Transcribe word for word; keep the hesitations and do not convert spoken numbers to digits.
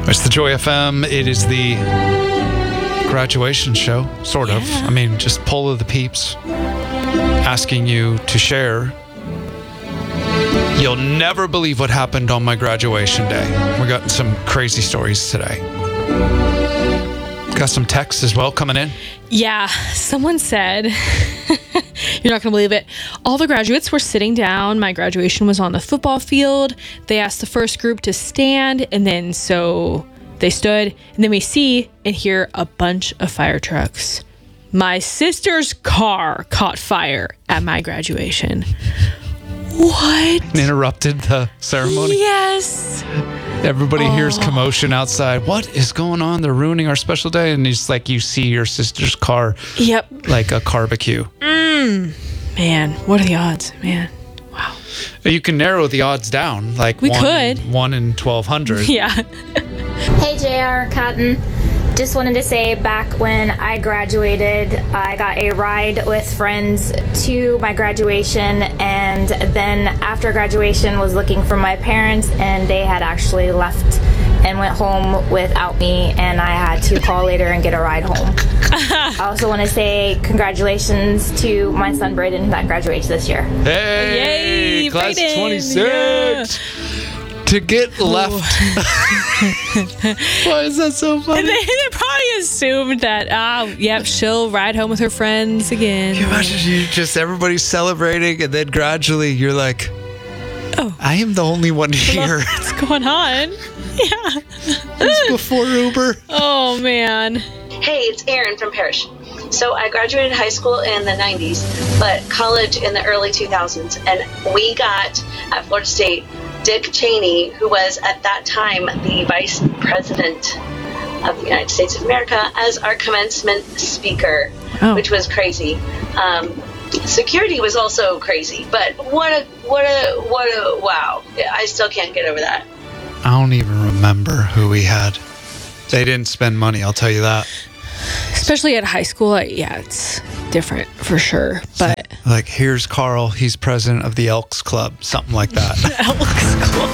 It's the Joy F M. It is the graduation show, sort of. Yeah. I mean, just poll of the peeps, asking you to share. You'll never believe what happened on my graduation day. We got some crazy stories today. Got some texts as well coming in. Yeah, someone said, you're not going to believe it, all the graduates were sitting down. My graduation was on the football field. They asked the first group to stand, and then so they stood, and then we see and hear a bunch of fire trucks. My sister's car caught fire at my graduation. What? Interrupted the ceremony. Yes. Everybody Oh. hears commotion outside. What is going on? They're ruining our special day. And it's like you see your sister's car, Yep. like a barbecue. Man, what are the odds, man? Wow. You can narrow the odds down, like We one, could. one in twelve hundred. Yeah. Hey J R, Cotton. Just wanted to say back when I graduated, I got a ride with friends to my graduation, and then after graduation was looking for my parents, and they had actually left and went home without me, and I had to call later and get a ride home. I also want to say congratulations to my son Braden that graduates this year. Hey, Yay, class Brayden. twenty-six. To get left. Why is that so funny? And they, they probably assumed that, ah, yep, she'll ride home with her friends again. Can you imagine you just everybody's celebrating and then gradually you're like, Oh. I am the only one here. What's going on? Yeah. It's before Uber. Oh, man. Hey, it's Erin from Parrish. So I graduated high school in the nineties, but college in the early two thousands. And we got at Florida State Dick Cheney, who was at that time the vice president of the United States of America, as our commencement speaker, Oh. which was crazy. Um, security was also crazy, but what a, what a, what a, wow. I still can't get over that. I don't even remember who we had. They didn't spend money, I'll tell you that. Especially at high school, like, yeah, it's different for sure. But Like, here's Carl, he's president of the Elks Club, something like that. Elks Club.